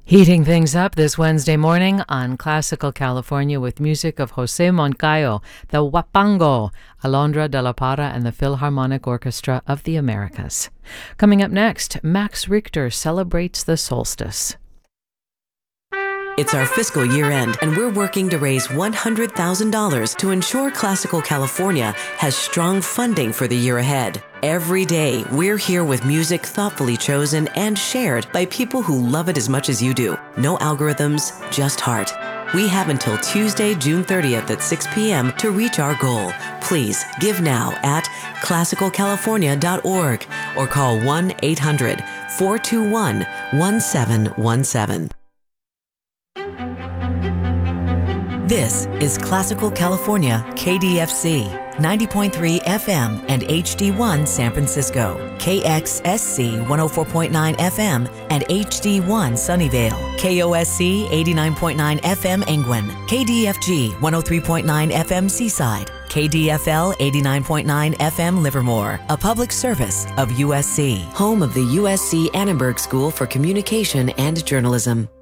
Heating things up this Wednesday morning on Classical California with music of Jose Moncayo, the Huapango, Alondra de la Parra, and the Philharmonic Orchestra of the Americas. Coming up next, Max Richter celebrates the solstice. It's our fiscal year end, and we're working to raise $100,000 to ensure Classical California has strong funding for the year ahead. Every day, we're here with music thoughtfully chosen and shared by people who love it as much as you do. No algorithms, just heart. We have until Tuesday, June 30th at 6 p.m. to reach our goal. Please give now at classicalcalifornia.org or call 1-800-421-1717. This is Classical California, KDFC, 90.3 FM and HD1 San Francisco, KXSC 104.9 FM and HD1 Sunnyvale, KOSC 89.9 FM Angwin, KDFG 103.9 FM Seaside, KDFL 89.9 FM Livermore, a public service of USC, home of the USC Annenberg School for Communication and Journalism.